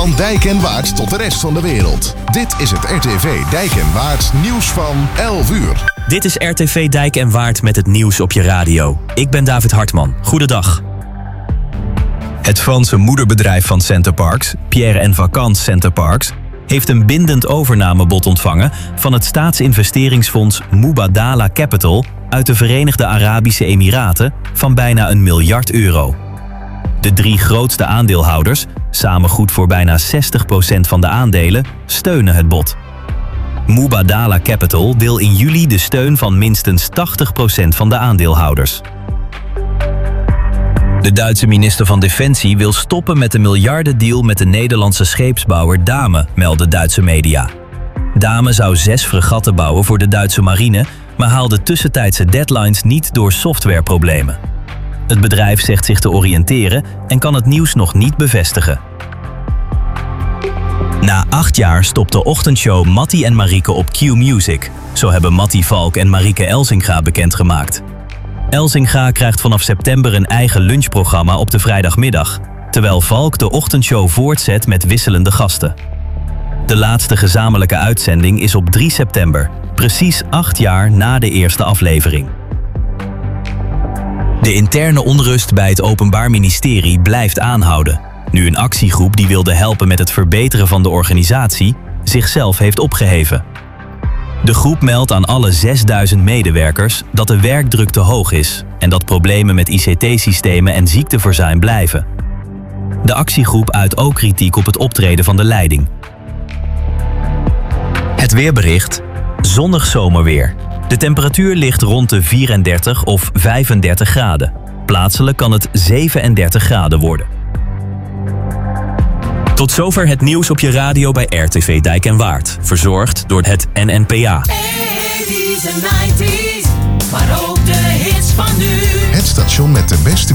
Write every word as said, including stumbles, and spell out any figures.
Van Dijk en Waard tot de rest van de wereld. Dit is het R T V Dijk en Waard nieuws van elf uur. Dit is R T V Dijk en Waard met het nieuws op je radio. Ik ben David Hartman. Goedendag. Het Franse moederbedrijf van Centerparks, Pierre & Vacances Centerparks, heeft een bindend overnamebod ontvangen van het staatsinvesteringsfonds Mubadala Capital uit de Verenigde Arabische Emiraten van bijna een miljard euro. De drie grootste aandeelhouders, samen goed voor bijna zestig procent van de aandelen, steunen het bod. Mubadala Capital wil in juli de steun van minstens tachtig procent van de aandeelhouders. De Duitse minister van Defensie wil stoppen met de miljardendeal met de Nederlandse scheepsbouwer Dame, melden Duitse media. Dame zou zes fregatten bouwen voor de Duitse marine, maar haalde tussentijdse deadlines niet door softwareproblemen. Het bedrijf zegt zich te oriënteren en kan het nieuws nog niet bevestigen. Na acht jaar stopt de ochtendshow Mattie en Marieke op Q-Music. Zo hebben Mattie Valk en Marieke Elsinga bekendgemaakt. Elsinga krijgt vanaf september een eigen lunchprogramma op de vrijdagmiddag, terwijl Valk de ochtendshow voortzet met wisselende gasten. De laatste gezamenlijke uitzending is op drie september, precies acht jaar na de eerste aflevering. De interne onrust bij het Openbaar Ministerie blijft aanhouden, nu een actiegroep die wilde helpen met het verbeteren van de organisatie zichzelf heeft opgeheven. De groep meldt aan alle zesduizend medewerkers dat de werkdruk te hoog is en dat problemen met I C T-systemen en ziekteverzuim blijven. De actiegroep uit ook kritiek op het optreden van de leiding. Het weerbericht: zonnig zomerweer. De temperatuur ligt rond de vierendertig of vijfendertig graden. Plaatselijk kan het zevenendertig graden worden. Tot zover het nieuws op je radio bij R T V Dijk en Waard. Verzorgd door het N N P A. eighties en nineties, maar ook de hits van nu. Het station met de beste